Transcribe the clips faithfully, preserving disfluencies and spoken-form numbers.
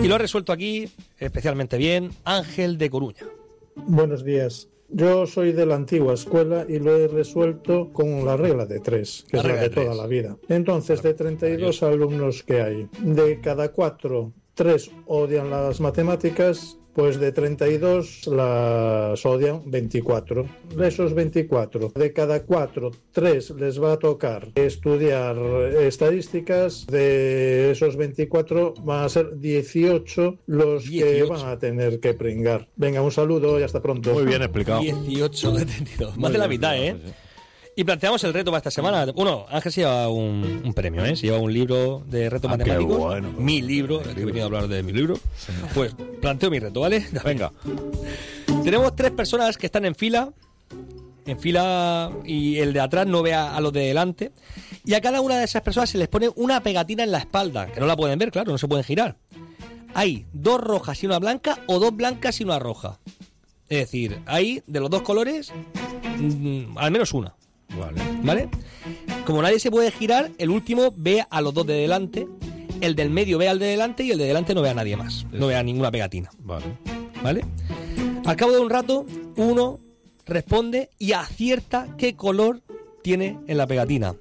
Y lo ha resuelto aquí, especialmente bien, Ángel de Coruña. Buenos días. Yo soy de la antigua escuela y lo he resuelto con la regla de tres, que la es la de, de toda la vida. Entonces, de treinta y dos alumnos que hay, de cada cuatro, tres odian las matemáticas, pues de treinta y dos las odian veinticuatro. De esos veinticuatro, de cada cuatro, tres les va a tocar estudiar estadísticas. De esos veinticuatro van a ser dieciocho los dieciocho que van a tener que pringar. Venga, un saludo y hasta pronto. Muy bien explicado. dieciocho de treinta y dos, más de la mitad, ¿eh? Sí, sí. Y planteamos el reto para esta semana. Bueno, Ángel se lleva un, un premio, ¿eh? Se lleva un libro de retos ah, matemáticos. Bueno. Mi libro, el que he venido a hablar de mi libro. Sí. Pues planteo mi reto, ¿vale? Venga. Tenemos tres personas que están en fila. En fila y el de atrás no ve a, a los de delante. Y a cada una de esas personas se les pone una pegatina en la espalda. Que no la pueden ver, claro, no se pueden girar. Hay dos rojas y una blanca o dos blancas y una roja. Es decir, hay de los dos colores mmm, al menos una. Vale. ¿Vale? Como nadie se puede girar, el último ve a los dos de delante, el del medio ve al de delante y el de delante no ve a nadie más. No ve a ninguna pegatina. Vale. ¿Vale? Al cabo de un rato, uno responde y acierta qué color tiene en la pegatina.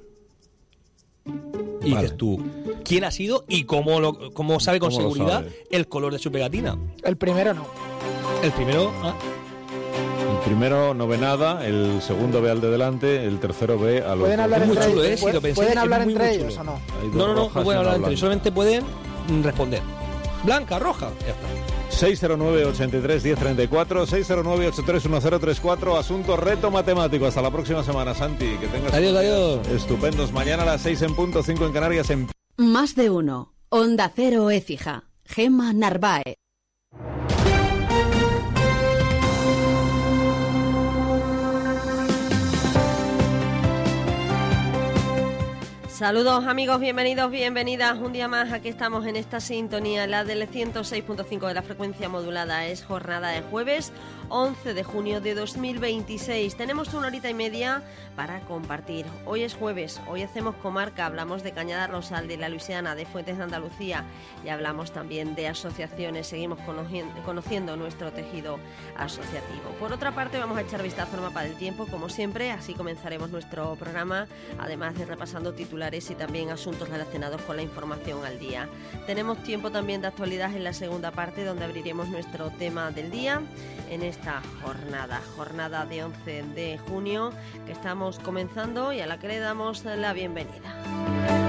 Y vale. dices tú, ¿quién ha sido y cómo, lo, cómo sabe con ¿Cómo seguridad sabe? El color de su pegatina? El primero no. El primero... ¿ah? El primero no ve nada, el segundo ve al de delante, el tercero ve a los... ¿Pueden hablar muy entre chulo, ellos? ¿eh? Si lo pensáis, ¿Pueden hablar es muy, entre muy ellos chulo. o no? No, no, no, no pueden hablar entre ellos, solamente pueden responder. Blanca, roja, ya está. seis cero nueve, ochenta y tres, diez treinta y cuatro, seis cero nueve, ochenta y tres, diez treinta y cuatro, asunto reto matemático. Hasta la próxima semana, Santi. Que tengas adiós, adiós. Estupendos. Mañana a las seis en punto, cinco en Canarias. En... Más de uno. Onda Cero Écija. Gemma Narváez. Saludos amigos, bienvenidos, bienvenidas un día más. Aquí estamos en esta sintonía, la del ciento seis punto cinco de la frecuencia modulada. Es jornada de jueves once de junio de dos mil veintiséis. Tenemos una horita y media para compartir. Hoy es jueves, hoy hacemos comarca, hablamos de Cañada Rosal, de la Luisiana, de Fuentes de Andalucía y hablamos también de asociaciones. Seguimos conociendo, conociendo nuestro tejido asociativo. Por otra parte, vamos a echar vistazo al mapa del tiempo, como siempre. Así comenzaremos nuestro programa, además de repasando titulares y también asuntos relacionados con la información al día. Tenemos tiempo también de actualidad en la segunda parte, donde abriremos nuestro tema del día en esta jornada, jornada de once de junio que estamos comenzando y a la que le damos la bienvenida.